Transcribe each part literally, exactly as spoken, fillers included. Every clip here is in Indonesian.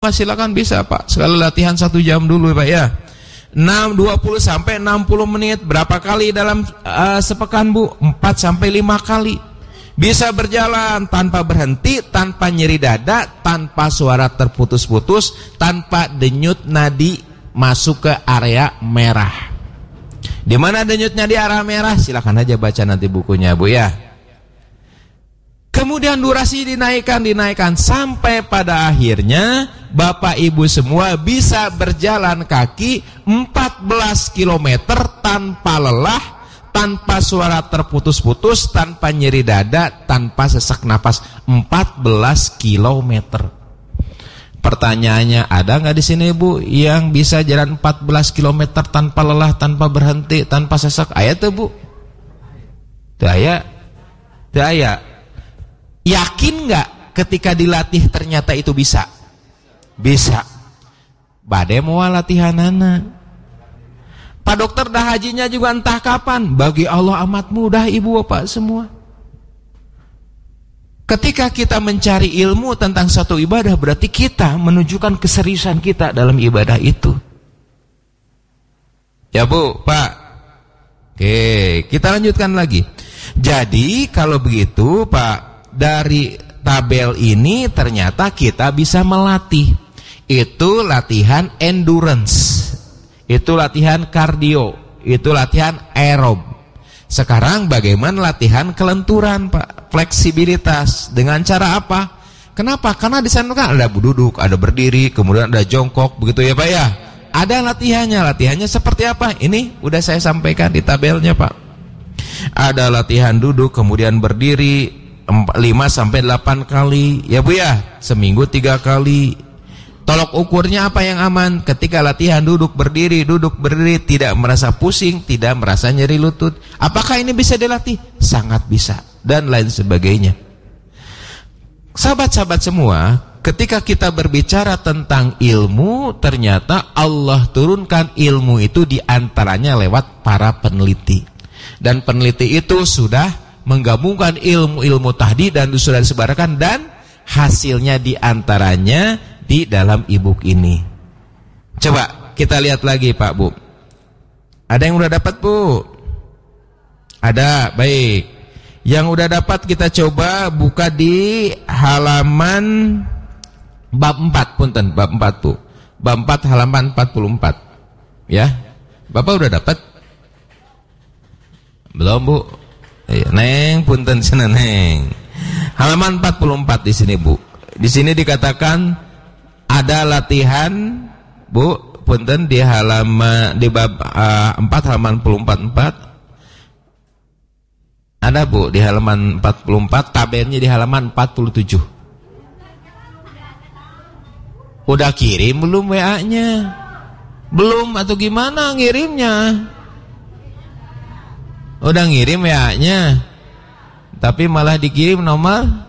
Maka silakan bisa Pak. Sekali latihan satu jam dulu Pak ya. enam dua puluh sampai enam puluh menit. Berapa kali dalam uh, sepekan Bu? empat sampai lima kali. Bisa berjalan tanpa berhenti, tanpa nyeri dada, tanpa suara terputus-putus, tanpa denyut nadi masuk ke area merah. Di mana denyutnya di area merah? Silakan aja baca nanti bukunya Bu ya. Kemudian durasi dinaikkan, dinaikkan sampai pada akhirnya Bapak Ibu semua bisa berjalan kaki empat belas kilometer tanpa lelah, tanpa suara terputus-putus, tanpa nyeri dada, tanpa sesak napas. Empat belas kilometer. Pertanyaannya, ada nggak di sini Bu yang bisa jalan empat belas kilometer tanpa lelah, tanpa berhenti, tanpa sesak? Aya tuh Bu? Tuh aya? Tuh aya? Yakin nggak ketika dilatih ternyata itu bisa? Bisa. Bade mau latihanana. Pak dokter dah hajinya juga entah kapan. Bagi Allah amat mudah ibu bapak semua. Ketika kita mencari ilmu tentang satu ibadah, berarti kita menunjukkan keseriusan kita dalam ibadah itu. Ya Bu, Pak. Oke, kita lanjutkan lagi. Jadi kalau begitu Pak, dari tabel ini ternyata kita bisa melatih. Itu latihan endurance, itu latihan kardio, itu latihan aerob. Sekarang bagaimana latihan kelenturan Pak? Fleksibilitas. Dengan cara apa? Kenapa? Karena di sana kan ada duduk, ada berdiri, kemudian ada jongkok, begitu ya Pak ya. Ada latihannya. Latihannya seperti apa? Ini udah saya sampaikan di tabelnya Pak. Ada latihan duduk, kemudian berdiri lima sampai delapan kali ya Bu ya, seminggu tiga kali. Tolok ukurnya apa yang aman? Ketika latihan duduk berdiri, duduk berdiri, tidak merasa pusing, tidak merasa nyeri lutut. Apakah ini bisa dilatih? Sangat bisa. Dan lain sebagainya. Sahabat-sahabat semua, ketika kita berbicara tentang ilmu, ternyata Allah turunkan ilmu itu diantaranya lewat para peneliti. Dan peneliti itu sudah menggabungkan ilmu-ilmu tadi dan sudah disebarkan, dan hasilnya diantaranya di dalam e-book ini. Coba kita lihat lagi Pak Bu. Ada yang udah dapat Bu? Ada, baik. Yang udah dapat kita coba buka di halaman bab empat, punten, bab empat Bu. Bab empat halaman empat puluh empat. Ya. Bapak udah dapat? Belum Bu? Neng, punten sana Neng. Halaman empat puluh empat di sini Bu. Di sini dikatakan ada latihan Bu, punten di halaman di bab uh, empat halaman empat puluh empat. Ada Bu di halaman empat puluh empat, tabelnya di halaman empat puluh tujuh. Udah kirim belum W A-nya? Belum atau gimana ngirimnya? Udah ngirim W A-nya, tapi malah dikirim nomor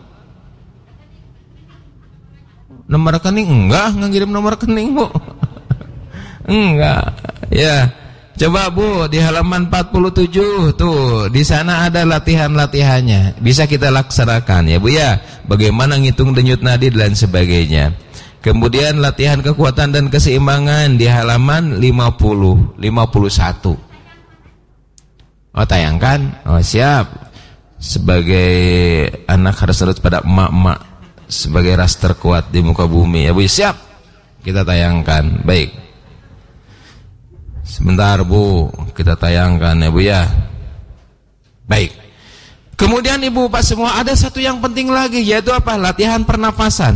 nomor rekening. Enggak, nggak ngirim nomor rekening Bu. Enggak. Ya, coba Bu di halaman empat puluh tujuh tuh, di sana ada latihan-latihannya. Bisa kita laksanakan ya Bu ya. Bagaimana ngitung denyut nadi dan sebagainya. Kemudian latihan kekuatan dan keseimbangan di halaman lima puluh, lima puluh satu. Oh tayangkan? Oh siap. Sebagai anak harus nurut pada emak-emak, sebagai ras terkuat di muka bumi ya Bu. Siap. Kita tayangkan. Baik. Sebentar Bu, kita tayangkan ya Bu ya. Baik. Kemudian Ibu Bapak semua, ada satu yang penting lagi, yaitu apa? Latihan pernapasan.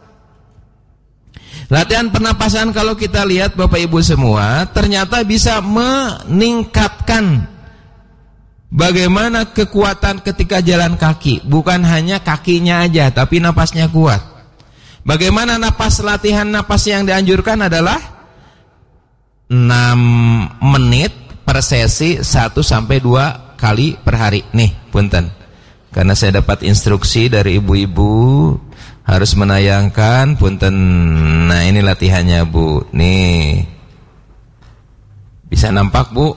Latihan pernapasan kalau kita lihat Bapak Ibu semua, ternyata bisa meningkatkan bagaimana kekuatan ketika jalan kaki. Bukan hanya kakinya aja, tapi napasnya kuat. Bagaimana napas? Latihan napas yang dianjurkan adalah enam menit per sesi, satu sampai dua kali per hari. Nih, punten. Karena saya dapat instruksi dari ibu-ibu harus menayangkan, punten. Nah, ini latihannya Bu. Nih. Bisa nampak Bu?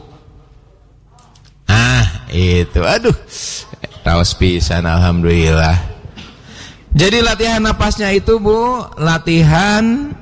Ah, itu. Aduh. Taos pisan, alhamdulillah. Jadi latihan napasnya itu Bu, latihan